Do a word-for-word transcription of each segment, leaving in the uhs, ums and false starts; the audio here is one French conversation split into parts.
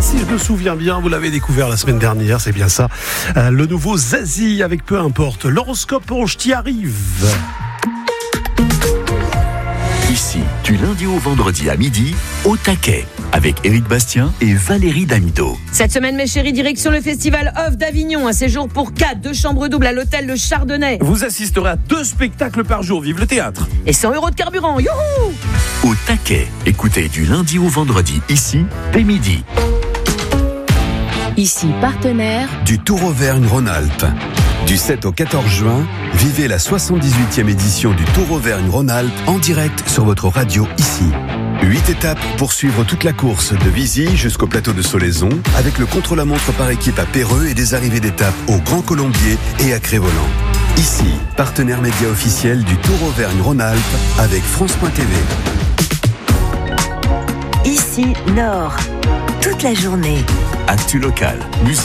si je me souviens bien, vous l'avez découvert la semaine dernière, c'est bien ça. Euh, le nouveau Zazie avec Peu importe. L'horoscope Ange t'y arrive. Ici, du lundi au vendredi à midi, au taquet, avec Éric Bastien et Valérie Damido. Cette semaine, mes chéris, direction le festival Off d'Avignon. Un séjour pour quatre, deux chambres doubles à l'hôtel Le Chardonnay. Vous assisterez à deux spectacles par jour. Vive le théâtre. Et cent euros de carburant. Youhou! Au taquet, écoutez du lundi au vendredi, ici, dès midi. Ici, partenaire du Tour Auvergne-Rhône-Alpes. Du sept au quatorze juin, vivez la soixante-dix-huitième édition du Tour Auvergne-Rhône-Alpes en direct sur votre radio ici. Huit étapes pour suivre toute la course de Vizy jusqu'au plateau de Solaison, avec le contre-la-montre par équipe à Péreux et des arrivées d'étapes au Grand Colombier et à Crévolant. Ici, partenaire média officiel du Tour Auvergne-Rhône-Alpes avec France point T V. Ici, Nord, toute la journée. Actu local, musique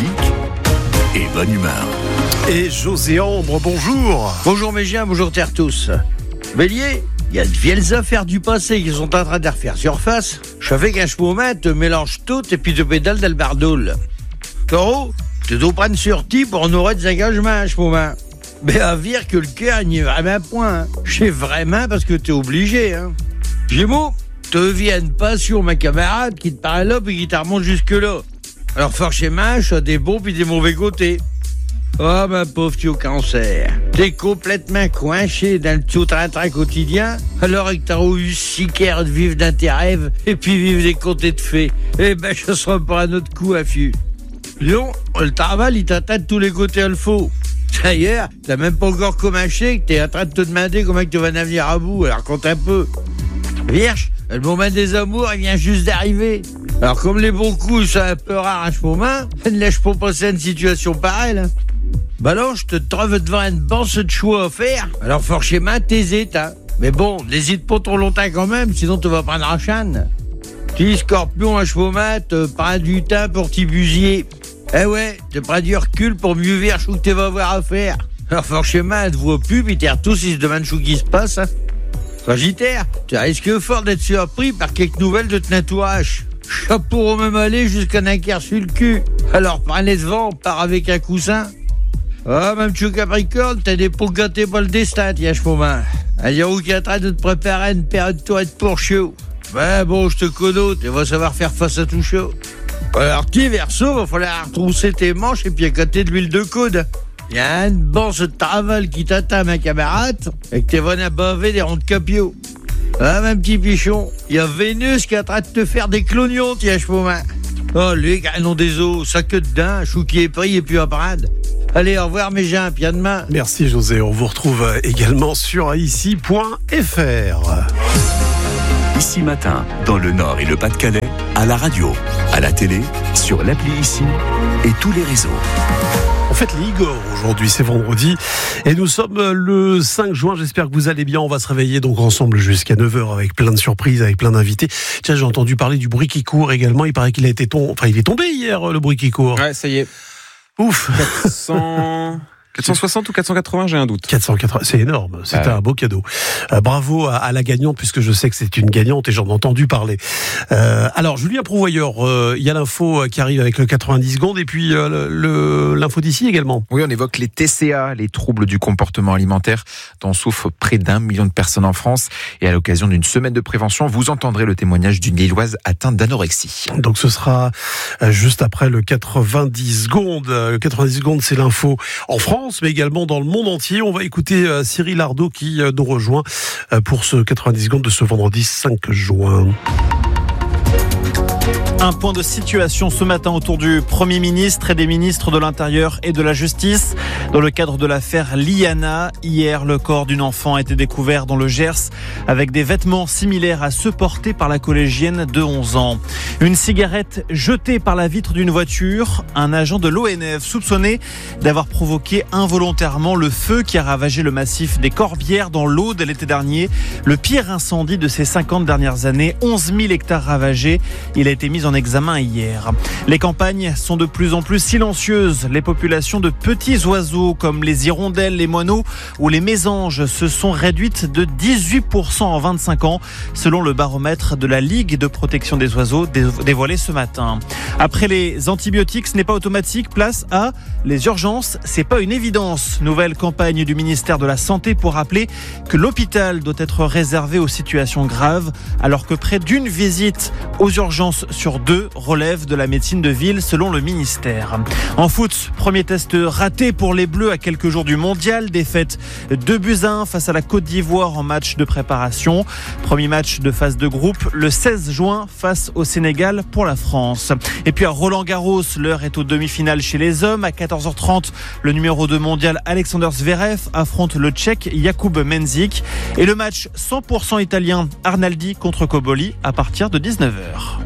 et bonne humeur. Et José Ambre, bonjour. Bonjour mes chiens, bonjour terre tous. Bélier, il y a de vieilles affaires du passé qui sont en train de refaire surface. Je savais qu'un chemin te mélange tout et puis te pédale d'albardoule. Taureau, tu dois prendre sorti pour honorer des engagements, chemin. Mais à dire que le cœur n'y est vraiment point. Hein. Je sais vraiment parce que t'es obligé. Hein. Gémeaux, te vienne pas sur ma camarade qui te paraît là puis qui te remonte jusque là. Alors forcément, je as des bons puis des mauvais côtés. Oh ma pauvre tu au cancer, t'es complètement coincé dans le tout train-train quotidien alors que t'as eu six quarts de vivre dans tes rêves et puis vivre des contes de fées. Eh ben je serai pas un autre coup affût. Lion, le travail il t'attend de tous les côtés à le faux. D'ailleurs, t'as même pas encore commencé que t'es en train de te demander comment tu vas en venir à bout, alors compte un peu. Vierge, le moment des amours il vient juste d'arriver. Alors comme les bons coups sont un peu rares à ce moment, ne laisse pas passer une situation pareille. Hein. Balance, je te trouve devant une banque de choix à faire. Alors forcément, t'hésites, hein. Mais bon, n'hésite pas trop longtemps quand même, sinon tu vas prendre un chane. Petit scorpion à chemin, te prends du temps pour t'y busiller. Eh ouais, te prends du recul pour mieux voir ce que tu vas avoir à faire. Alors forcément, elle te voit plus, puis t'es tous, ils se demandent ce qui se passe. Hein. Sagittaire, tu risques fort d'être surpris par quelques nouvelles de ton entourage. Chapeau au même aller jusqu'à un écart sur le cul. Alors prends-les devant, pars avec un coussin. Ah, oh, même tu Capricorne, t'as des pots gâtés pour le destin, tiens, ce moment. Allez, où qui est en train de te préparer une période toi être pour chaud. Ben bon, je te connais, tu vas savoir faire face à tout chaud. Alors, petit Verseau, va falloir retrousser tes manches et puis accoter de l'huile de coude. Il y a un bon ce travail qui t'attend, ma camarade, et que t'es venu à baver des ronds de capio. Ah, mon petit pichon, il y a Vénus qui est en train de te faire des clognons, tiens, ce moment. Oh, lui, canon des os, ça que dedans, chou qui est pris et puis à parade. Allez, au revoir mes gens, puis à demain. Merci José, on vous retrouve également sur ici point f r. Ici matin, dans le Nord et le Pas-de-Calais, à la radio, à la télé, sur l'appli Ici et tous les réseaux. On fête les Igor aujourd'hui, c'est vendredi et nous sommes le cinq juin, j'espère que vous allez bien, on va se réveiller donc ensemble jusqu'à neuf heures avec plein de surprises, avec plein d'invités. Tiens, j'ai entendu parler du bruit qui court également, il paraît qu'il a été tombé, enfin il est tombé hier le bruit qui court. Ouais, ça y est. Ouf. quatre cents... quatre cent soixante ou quatre cent quatre-vingts, j'ai un doute. quatre cent quatre-vingts, c'est énorme, c'était ah, un beau cadeau. Euh, bravo à, à la gagnante, puisque je sais que c'est une gagnante et j'en ai entendu parler. Euh, alors, Julien Prouvoyeur, il euh, y a l'info qui arrive avec le quatre-vingt-dix secondes et puis euh, le, l'info d'ici également. Oui, on évoque les T C A, les troubles du comportement alimentaire, dont souffrent près d'un million de personnes en France. Et à l'occasion d'une semaine de prévention, vous entendrez le témoignage d'une Lilloise atteinte d'anorexie. Donc ce sera euh, juste après le quatre-vingt-dix secondes. Le quatre-vingt-dix secondes, c'est l'info en France, mais également dans le monde entier. On va écouter euh, Cyril Ardo qui euh, nous rejoint euh, pour ce quatre-vingt-dix secondes de ce vendredi cinq juin. Un point de situation ce matin autour du Premier ministre et des ministres de l'Intérieur et de la Justice. Dans le cadre de l'affaire Liana, hier, le corps d'une enfant a été découvert dans le Gers avec des vêtements similaires à ceux portés par la collégienne de onze ans. Une cigarette jetée par la vitre d'une voiture. Un agent de l'O N F soupçonné d'avoir provoqué involontairement le feu qui a ravagé le massif des Corbières dans l'Aude l'été dernier. Le pire incendie de ces cinquante dernières années, onze mille hectares ravagés. Il a été mis en en examen hier. Les campagnes sont de plus en plus silencieuses. Les populations de petits oiseaux comme les hirondelles, les moineaux ou les mésanges se sont réduites de dix-huit pour cent en vingt-cinq ans, selon le baromètre de la Ligue de protection des oiseaux dévoilé ce matin. Après les antibiotiques, ce n'est pas automatique. Place à les urgences. C'est pas une évidence. Nouvelle campagne du ministère de la Santé pour rappeler que l'hôpital doit être réservé aux situations graves, alors que près d'une visite aux urgences sur deux relève de la médecine de ville, selon le ministère. En foot, premier test raté pour les Bleus à quelques jours du mondial. Défaite deux buts à un face à la Côte d'Ivoire en match de préparation. Premier match de phase de groupe le seize juin face au Sénégal pour la France. Et puis à Roland-Garros, l'heure est aux demi-finales chez les hommes. À quatorze heures trente, le numéro deux mondial Alexander Zverev affronte le Tchèque Jakub Mensik. Et le match cent pour cent italien Arnaldi contre Koboli à partir de dix-neuf heures.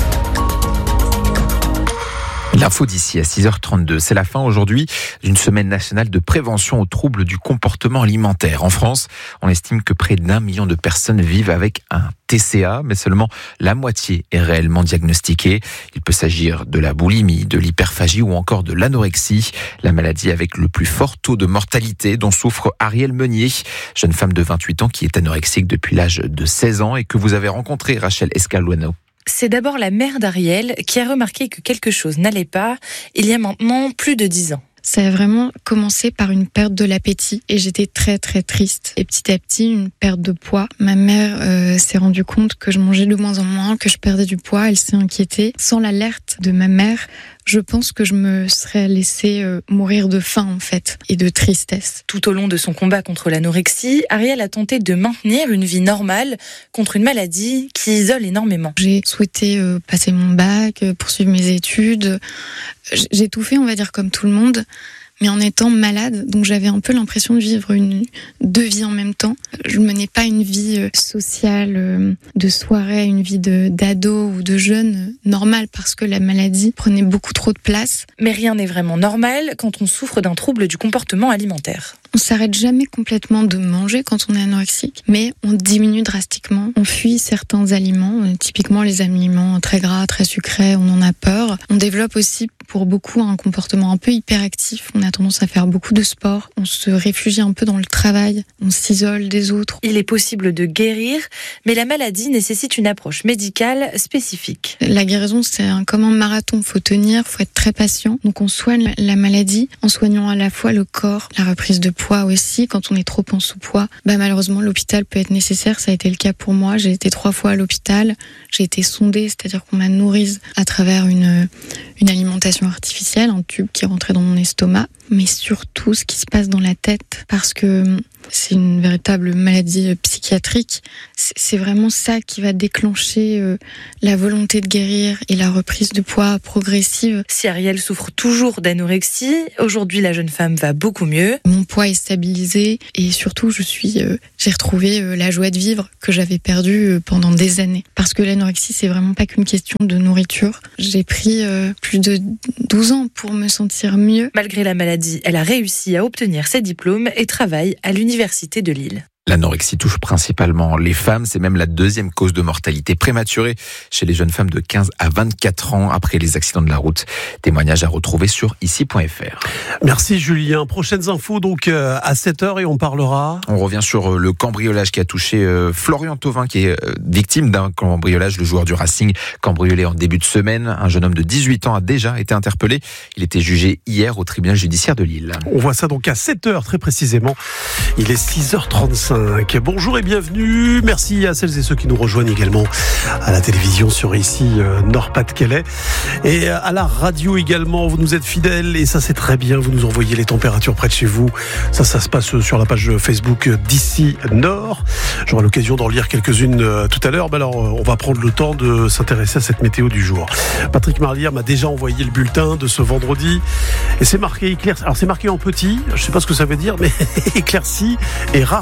L'info d'ici à six heures trente-deux. C'est la fin aujourd'hui d'une semaine nationale de prévention aux troubles du comportement alimentaire. En France, on estime que près d'un million de personnes vivent avec un T C A, mais seulement la moitié est réellement diagnostiquée. Il peut s'agir de la boulimie, de l'hyperphagie ou encore de l'anorexie, la maladie avec le plus fort taux de mortalité dont souffre Ariel Meunier, jeune femme de vingt-huit ans qui est anorexique depuis l'âge de seize ans et que vous avez rencontré, Rachel Escaluano. C'est d'abord la mère d'Ariel qui a remarqué que quelque chose n'allait pas il y a maintenant plus de dix ans. Ça a vraiment commencé par une perte de l'appétit et j'étais très très triste. Et petit à petit, une perte de poids. Ma mère euh, s'est rendue compte que je mangeais de moins en moins, que je perdais du poids. Elle s'est inquiétée. Sans l'alerte de ma mère, je pense que je me serais laissée euh, mourir de faim en fait et de tristesse. Tout au long de son combat contre l'anorexie, Ariel a tenté de maintenir une vie normale contre une maladie qui isole énormément. J'ai souhaité euh, passer mon bac, euh, poursuivre mes études. J'ai tout fait, on va dire, comme tout le monde, mais en étant malade. Donc j'avais un peu l'impression de vivre une, deux vies en même temps. Je menais pas une vie sociale, de soirée, une vie de, d'ado ou de jeune normale parce que la maladie prenait beaucoup trop de place. Mais rien n'est vraiment normal quand on souffre d'un trouble du comportement alimentaire. On s'arrête jamais complètement de manger quand on est anorexique, mais on diminue drastiquement. On fuit certains aliments, typiquement les aliments très gras, très sucrés, on en a peur. On développe aussi pour beaucoup un comportement un peu hyperactif. On a tendance à faire beaucoup de sport. On se réfugie un peu dans le travail. On s'isole des autres. Il est possible de guérir, mais la maladie nécessite une approche médicale spécifique. La guérison, c'est un, comme un marathon. Faut tenir, faut être très patient. Donc on soigne la maladie en soignant à la fois le corps, la reprise de poids aussi. Quand on est trop en sous-poids, bah malheureusement l'hôpital peut être nécessaire. Ça a été le cas pour moi. J'ai été trois fois à l'hôpital. J'ai été sondée, c'est-à-dire qu'on m'a nourrie à travers une, une alimentation artificielle, un tube qui rentrait dans mon estomac, mais surtout ce qui se passe dans la tête, parce que c'est une véritable maladie psychiatrique. C'est vraiment ça qui va déclencher euh, la volonté de guérir et la reprise de poids progressive. Si Ariel souffre toujours d'anorexie, aujourd'hui la jeune femme va beaucoup mieux. Mon poids est stabilisé et surtout je suis, euh, j'ai retrouvé euh, la joie de vivre que j'avais perdue euh, pendant des années. Parce que l'anorexie, c'est vraiment pas qu'une question de nourriture. J'ai pris euh, plus de douze ans pour me sentir mieux. Malgré la maladie, elle a réussi à obtenir ses diplômes et travaille à l'université Université de Lille. L'anorexie touche principalement les femmes. C'est même la deuxième cause de mortalité prématurée chez les jeunes femmes de quinze à vingt-quatre ans après les accidents de la route. Témoignage à retrouver sur ici point f r. Merci Julien. Prochaines infos donc euh, à sept heures et on parlera... On revient sur euh, le cambriolage qui a touché euh, Florian Thauvin qui est euh, victime d'un cambriolage. Le joueur du Racing cambriolé en début de semaine. Un jeune homme de dix-huit ans a déjà été interpellé. Il était jugé hier au tribunal judiciaire de Lille. On voit ça donc à sept heures très précisément. Il est six heures trente-cinq. Bonjour et bienvenue. Merci à celles et ceux qui nous rejoignent également à la télévision sur ici euh, Nord-Pas-de-Calais et à la radio également. Vous nous êtes fidèles et ça c'est très bien. Vous nous envoyez les températures près de chez vous. Ça, ça se passe sur la page Facebook d'ici Nord. J'aurai l'occasion d'en lire quelques-unes euh, tout à l'heure. Mais alors, on va prendre le temps de s'intéresser à cette météo du jour. Patrick Marlière m'a déjà envoyé le bulletin de ce vendredi et c'est marqué éclairci. Alors c'est marqué en petit. Je sais pas ce que ça veut dire, mais éclairci et rares ondées.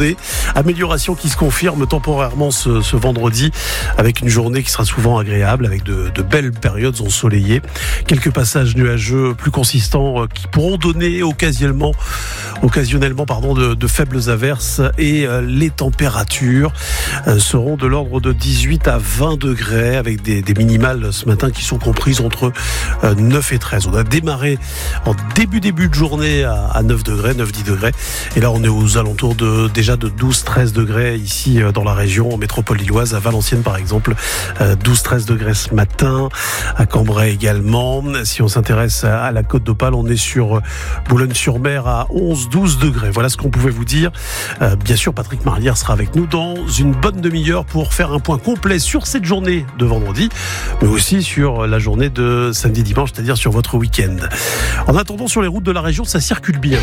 journée. Amélioration qui se confirme temporairement ce, ce vendredi avec une journée qui sera souvent agréable avec de, de belles périodes ensoleillées. Quelques passages nuageux plus consistants qui pourront donner occasionnellement, occasionnellement pardon, de, de faibles averses et euh, les températures euh, seront de l'ordre de dix-huit à vingt degrés avec des, des minimales ce matin qui sont comprises entre euh, neuf et treize. On a démarré en début début de journée à, à neuf degrés, neuf dix degrés et là on est aux alentours de déjà de douze treize degrés ici euh, dans la région, en métropole lilloise, à Valenciennes par exemple, euh, douze treize degrés ce matin, à Cambrai également. Si on s'intéresse à, à la Côte d'Opale, on est sur Boulogne-sur-Mer à onze douze degrés. Voilà ce qu'on pouvait vous dire. Euh, bien sûr, Patrick Marlière sera avec nous dans une bonne demi-heure pour faire un point complet sur cette journée de vendredi, mais aussi sur la journée de samedi-dimanche, c'est-à-dire sur votre week-end. En attendant, sur les routes de la région, ça circule bien.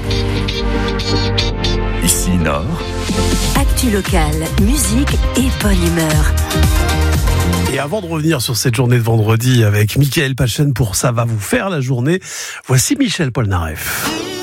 Ici Nord. Actu locale, musique et bonne humeur. Et avant de revenir sur cette journée de vendredi avec Michael Pachen pour Ça va vous faire la journée, voici Michel Polnareff.